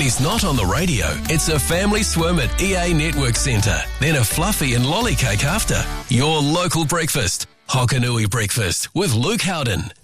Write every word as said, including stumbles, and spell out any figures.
he's not on the radio, it's a family swim at E A Network Centre, then a fluffy and lolly cake after. Your local breakfast. Hokanui Breakfast with Luke Howden.